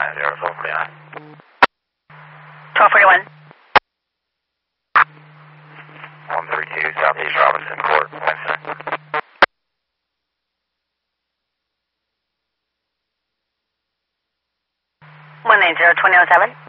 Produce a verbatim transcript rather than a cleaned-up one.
zero twelve forty-nine. twelve forty-one. one thirty-two Southeast Robinson Court, Winston. one nine zero two zero seven.